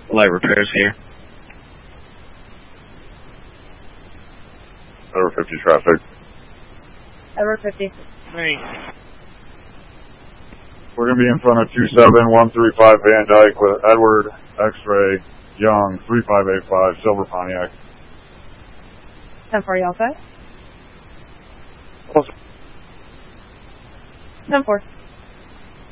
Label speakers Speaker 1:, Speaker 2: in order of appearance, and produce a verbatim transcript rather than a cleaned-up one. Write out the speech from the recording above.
Speaker 1: Light repairs here.
Speaker 2: Over fifty traffic.
Speaker 3: Over fifty.
Speaker 1: Thanks.
Speaker 2: We're going to be in front of two seven one three five Van Dyke with Edward X-Ray Young three five eight five Silver Pontiac.
Speaker 3: ten four, you all set?
Speaker 2: Awesome.
Speaker 3: ten four.